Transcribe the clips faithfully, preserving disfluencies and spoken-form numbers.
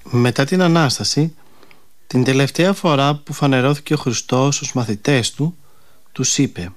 Μετά την Ανάσταση, την τελευταία φορά που φανερώθηκε ο Χριστός στους μαθητές του, τους είπε: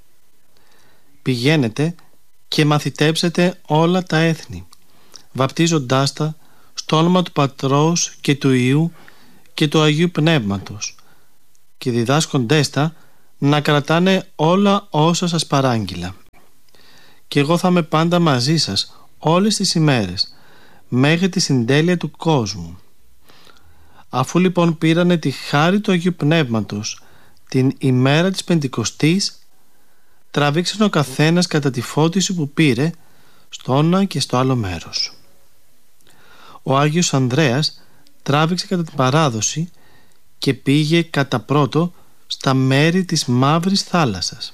«Πηγαίνετε και μαθητέψετε όλα τα έθνη, βαπτίζοντάς τα στο όνομα του Πατρός και του Υιού και του Αγίου Πνεύματος και διδάσκοντές τα να κρατάνε όλα όσα σας παράγγειλα. Και εγώ θα είμαι πάντα μαζί σας όλες τις ημέρες, μέχρι τη συντέλεια του κόσμου». Αφού λοιπόν πήρανε τη χάρη του Αγίου Πνεύματος την ημέρα της Πεντηκοστής, τραβήξαν ο καθένας κατά τη φώτιση που πήρε στο ένα και στο άλλο μέρος. Ο Άγιος Ανδρέας τράβηξε κατά την παράδοση και πήγε κατά πρώτο στα μέρη της Μαύρης Θάλασσας.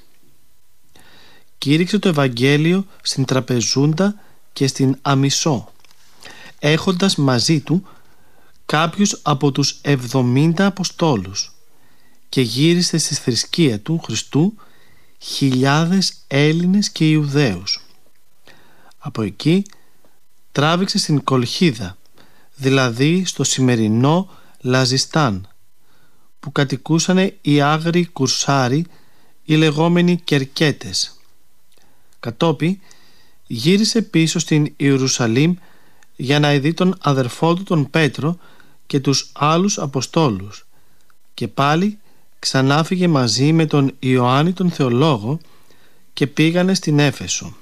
Κήρυξε το Ευαγγέλιο στην Τραπεζούντα και στην Αμισό, έχοντας μαζί του κάποιους από τους εβδομήντα Αποστόλους, και γύρισε στη θρησκεία του Χριστού χιλιάδες Έλληνες και Ιουδαίους. Από εκεί τράβηξε στην Κολχίδα, δηλαδή στο σημερινό Λαζιστάν, που κατοικούσαν οι άγριοι Κουρσάροι, οι λεγόμενοι Κερκέτες. Κατόπιν γύρισε πίσω στην Ιερουσαλήμ για να ειδεί τον αδερφό του τον Πέτρο και τους άλλους Αποστόλους, και πάλι ξανάφυγε μαζί με τον Ιωάννη τον Θεολόγο και πήγανε στην Έφεσο.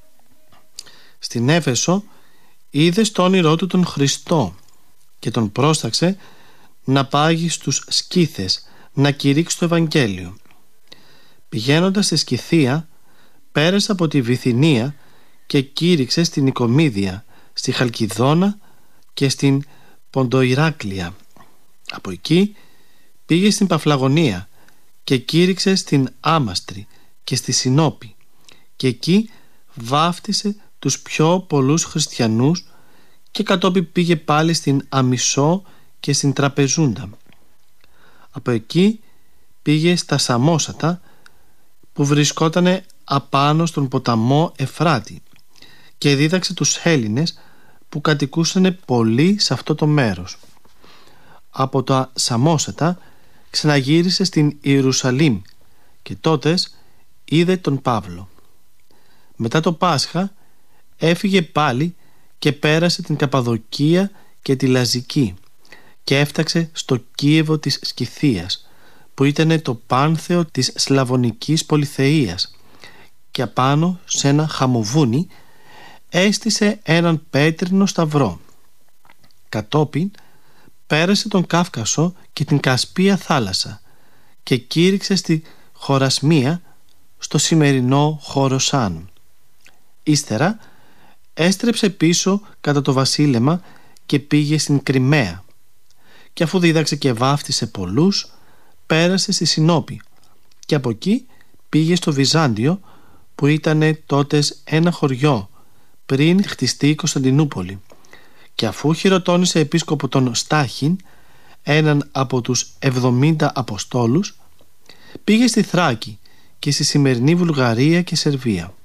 Στην Έφεσο είδε στο όνειρό του τον Χριστό και τον πρόσταξε να πάγει στους Σκύθες να κηρύξει το Ευαγγέλιο. Πηγαίνοντας στη Σκυθία, πέρασε από τη Βυθινία και κήρυξε στην Νικομίδια, στη Χαλκιδόνα και στην Ποντοϊράκλεια. Από εκεί πήγε στην Παφλαγωνία και κήρυξε στην Άμαστρη και στη Συνόπη, και εκεί βάφτισε τους πιο πολλούς χριστιανούς, και κατόπιν πήγε πάλι στην Αμισό και στην Τραπεζούντα. Από εκεί πήγε στα Σαμόσατα, που βρισκότανε απάνω στον ποταμό Εφράτη, και δίδαξε τους Έλληνες που κατοικούσαν πολύ σε αυτό το μέρος. Από τα Σαμόσατα ξαναγύρισε στην Ιερουσαλήμ και τότες είδε τον Παύλο. Μετά το Πάσχα έφυγε πάλι και πέρασε την Καπαδοκία και τη Λαζική και έφταξε στο Κίεβο της Σκυθίας, που ήταν το πάνθεο της Σλαβωνικής Πολυθεΐας, και απάνω σε ένα χαμοβούνι έστησε έναν πέτρινο σταυρό. Κατόπιν πέρασε τον Κάφκασο και την Κασπία θάλασσα και κήρυξε στη Χορασμία, στο σημερινό Χοροσάν. Ύστερα έστρεψε πίσω κατά το βασίλεμα και πήγε στην Κριμαία, και αφού δίδαξε και βάφτισε πολλούς, πέρασε στη Συνόπη, και από εκεί πήγε στο Βυζάντιο, που ήταν τότες ένα χωριό πριν χτιστεί η Κωνσταντινούπολη, και αφού χειροτώνησε επίσκοπο τον Στάχιν, έναν από τους εβδομήντα Αποστόλους, πήγε στη Θράκη και στη σημερινή Βουλγαρία και Σερβία.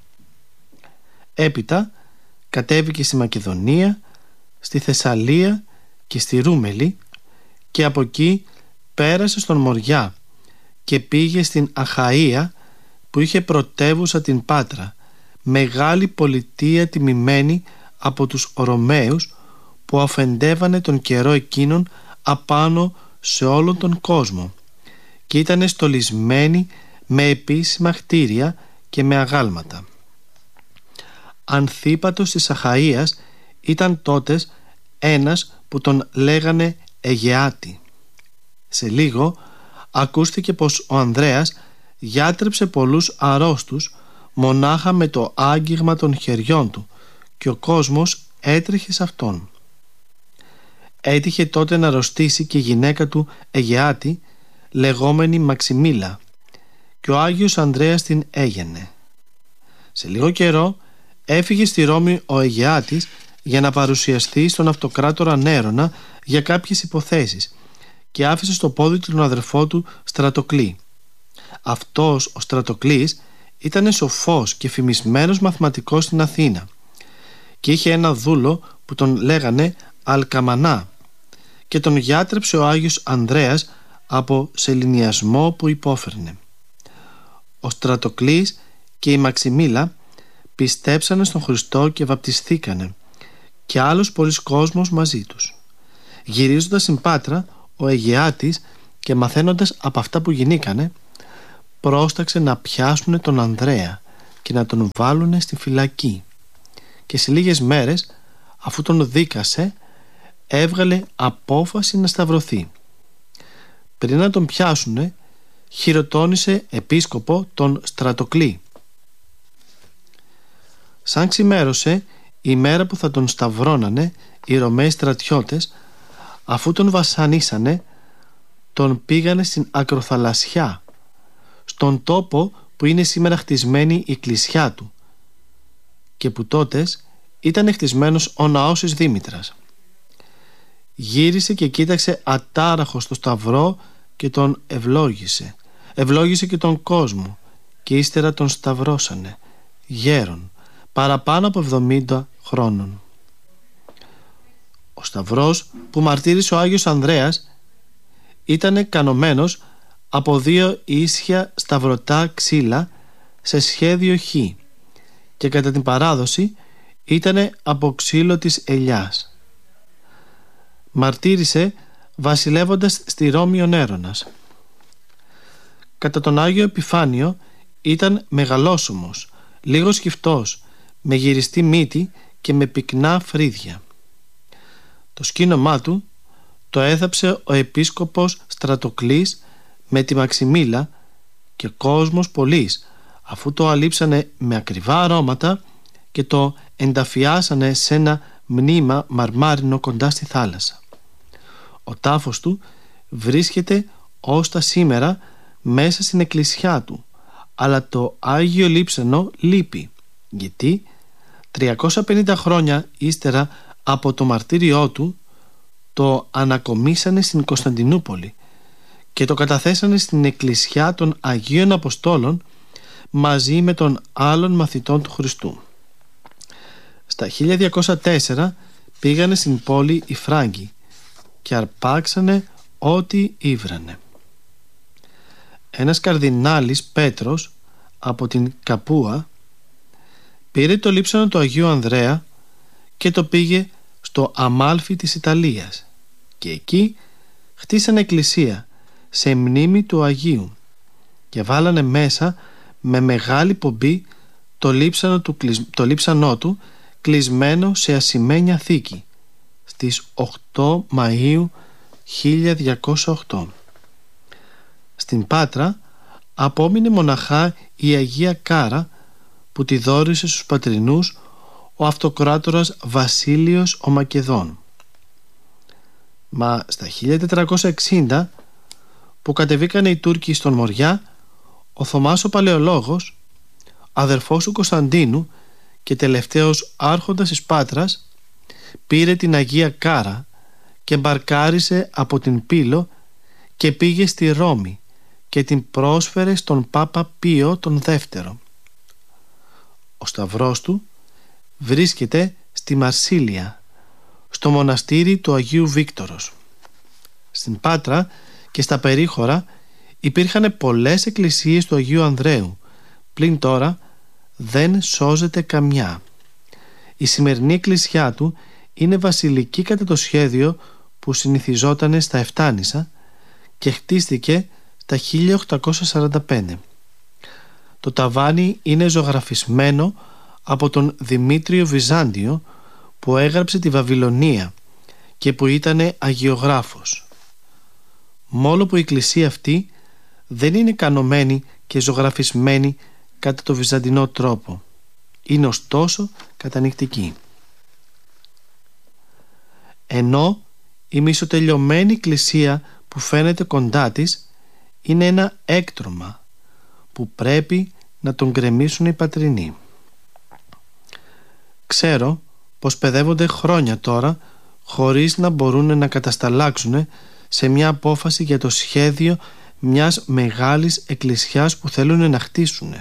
Έπειτα κατέβηκε στη Μακεδονία, στη Θεσσαλία και στη Ρούμελη, και από εκεί πέρασε στον Μοριά και πήγε στην Αχαΐα, που είχε πρωτεύουσα την Πάτρα, μεγάλη πολιτεία τιμημένη από τους Ρωμαίους, που αφεντεύανε τον καιρό εκείνον απάνω σε όλον τον κόσμο, και ήταν στολισμένη με επίσημα κτίρια και με αγάλματα. Ανθίπατος της Αχαΐας ήταν τότες ένας που τον λέγανε Αιγεάτη. Σε λίγο ακούστηκε πως ο Ανδρέας γιάτρεψε πολλούς αρρώστους μονάχα με το άγγιγμα των χεριών του, και ο κόσμος έτρεχε σε αυτόν. Έτυχε τότε να αρρωστήσει και η γυναίκα του Αιγεάτη, λεγόμενη Μαξιμίλα, και ο Άγιος Ανδρέας την έγενε. Σε λίγο καιρό έφυγε στη Ρώμη ο Αιγεάτης για να παρουσιαστεί στον αυτοκράτορα Νέρονα για κάποιες υποθέσεις, και άφησε στο πόδι του τον αδερφό του Στρατοκλή. Αυτός ο Στρατοκλής ήταν σοφός και φημισμένος μαθηματικός στην Αθήνα, και είχε ένα δούλο που τον λέγανε Αλκαμανά, και τον γιάτρεψε ο Άγιος Ανδρέας από σεληνιασμό που υπόφερνε. Ο Στρατοκλής και η Μαξιμίλα πιστέψανε στον Χριστό και βαπτιστήκανε, και άλλος πολλής κόσμος μαζί τους. Γυρίζοντας στην Πάτρα, ο Αιγαιάτης, και μαθαίνοντας από αυτά που γινήκανε, πρόσταξε να πιάσουνε τον Ανδρέα και να τον βάλουνε στη φυλακή, και σε λίγες μέρες, αφού τον δίκασε, έβγαλε απόφαση να σταυρωθεί. Πριν να τον πιάσουνε, χειροτώνησε επίσκοπο τον Στρατοκλή. Σαν ξημέρωσε η μέρα που θα τον σταυρώνανε οι Ρωμαίοι στρατιώτες, αφού τον βασανίσανε, τον πήγανε στην Ακροθαλασσιά, στον τόπο που είναι σήμερα χτισμένη η εκκλησιά του, και που τότες ήταν χτισμένος ο ναός της Δήμητρας. Γύρισε και κοίταξε ατάραχος στο σταυρό και τον ευλόγησε. Ευλόγησε και τον κόσμο, και ύστερα τον σταυρώσανε, γέρον, παραπάνω από εβδομήντα χρόνων. Ο σταυρός που μαρτύρησε ο Άγιος Ανδρέας ήταν κανωμένος από δύο ίσια σταυρωτά ξύλα σε σχέδιο χ, και κατά την παράδοση ήταν από ξύλο της ελιάς. Μαρτύρησε βασιλεύοντας στη Ρώμη ο Νέρονας. Κατά τον Άγιο Επιφάνιο ήταν μεγαλόσωμος, λίγο σκυφτός, με γυριστή μύτη και με πυκνά φρύδια. Το σκήνομά του το έθαψε ο επίσκοπος Στρατοκλής με τη Μαξιμίλα, και κόσμος πολλής, αφού το αλείψανε με ακριβά αρώματα και το ενταφιάσανε σε ένα μνήμα μαρμάρινο κοντά στη θάλασσα. Ο τάφος του βρίσκεται ως τα σήμερα μέσα στην εκκλησιά του, αλλά το Άγιο Λείψανο λείπει, γιατί τριακόσια πενήντα χρόνια ύστερα από το μαρτύριό του το ανακομίσανε στην Κωνσταντινούπολη και το καταθέσανε στην εκκλησιά των Αγίων Αποστόλων μαζί με των άλλων μαθητών του Χριστού. Στα χίλια διακόσια τέσσερα πήγανε στην πόλη οι Φράγκοι και αρπάξανε ό,τι ήβρανε. Ένας καρδινάλης, Πέτρος, από την Καπούα, πήρε το λείψανο του Αγίου Ανδρέα και το πήγε στο Αμάλφι της Ιταλίας, και εκεί χτίσανε εκκλησία σε μνήμη του Αγίου και βάλανε μέσα με μεγάλη πομπή το λείψανο του, το λείψανό του κλεισμένο σε ασημένια θήκη στις οκτώ Μαΐου χίλια διακόσια οκτώ. Στην Πάτρα απόμεινε μοναχά η Αγία Κάρα που τη δώρισε στους πατρινούς ο αυτοκράτορας Βασίλειος ο Μακεδόν. Μα στα χίλια τετρακόσια εξήντα, που κατεβήκανε οι Τούρκοι στον Μοριά, ο Θωμάς ο Παλαιολόγος, αδερφός του Κωνσταντίνου και τελευταίος άρχοντας της Πάτρας, πήρε την Αγία Κάρα και μπαρκάρισε από την Πύλο και πήγε στη Ρώμη και την πρόσφερε στον Πάπα Πίο τον Δεύτερο. Ο σταυρός του βρίσκεται στη Μαρσίλια, στο μοναστήρι του Αγίου Βίκτορος. Στην Πάτρα και στα περίχωρα υπήρχαν πολλές εκκλησίες του Αγίου Ανδρέου, πλην τώρα δεν σώζεται καμιά. Η σημερινή εκκλησιά του είναι βασιλική κατά το σχέδιο που συνηθιζόταν στα Εφτάνησα και χτίστηκε τα χίλια οκτακόσια σαράντα πέντε. Το ταβάνι είναι ζωγραφισμένο από τον Δημήτριο Βυζάντιο που έγραψε τη Βαβυλωνία και που ήταν αγιογράφος. Μόλο που η εκκλησία αυτή δεν είναι κανωμένη και ζωγραφισμένη κατά το βυζαντινό τρόπο, είναι ωστόσο κατανοητική. Ενώ η μισοτελειωμένη εκκλησία που φαίνεται κοντά της είναι ένα έκτρωμα που πρέπει να τον γκρεμίσουν οι πατρινοί. Ξέρω πως παιδεύονται χρόνια τώρα χωρίς να μπορούν να κατασταλάξουν σε μια απόφαση για το σχέδιο μιας μεγάλης εκκλησιάς που θέλουν να χτίσουν.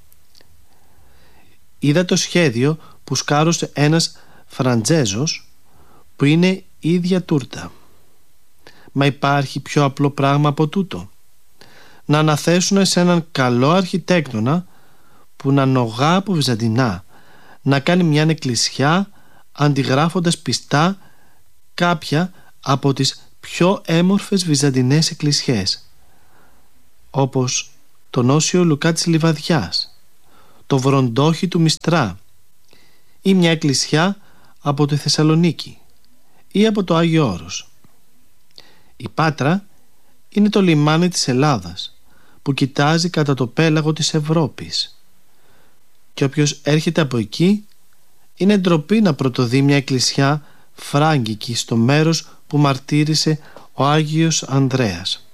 Είδα το σχέδιο που σκάρωσε ένας Φραντζέζος που είναι ίδια τούρτα. Μα υπάρχει πιο απλό πράγμα από τούτο? Να αναθέσουν σε έναν καλό αρχιτέκτονα που να νογά από βυζαντινά να κάνει μια εκκλησιά αντιγράφοντας πιστά κάποια από τις πιο έμορφες βυζαντινές εκκλησιές, όπως τον Όσιο Λουκά της Λιβαδιάς, το Βροντόχι του Μιστρά, ή μια εκκλησιά από τη Θεσσαλονίκη ή από το Άγιο Όρος. Η Πάτρα είναι το λιμάνι της Ελλάδας που κοιτάζει κατά το πέλαγο της Ευρώπης, και όποιος έρχεται από εκεί είναι ντροπή να πρωτοδεί μια εκκλησιά φράγκικη στο μέρος που μαρτύρησε ο Άγιος Ανδρέας.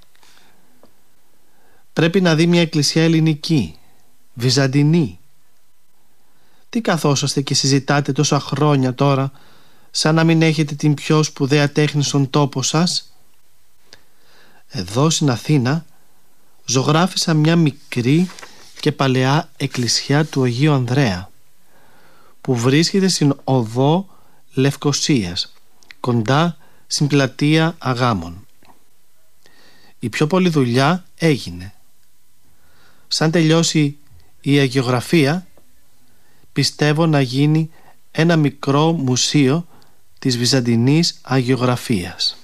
Πρέπει να δει μια εκκλησιά ελληνική, βυζαντινή. Τι καθόσαστε και συζητάτε τόσα χρόνια τώρα, σαν να μην έχετε την πιο σπουδαία τέχνη στον τόπο σας? Εδώ στην Αθήνα ζωγράφισα μια μικρή και παλαιά εκκλησιά του Αγίου Ανδρέα, που βρίσκεται στην οδό Λευκοσίας, κοντά στην πλατεία Αγάμων. Η πιο πολλή δουλειά έγινε. Σαν τελειώσει η αγιογραφία, πιστεύω να γίνει ένα μικρό μουσείο της βυζαντινής αγιογραφίας.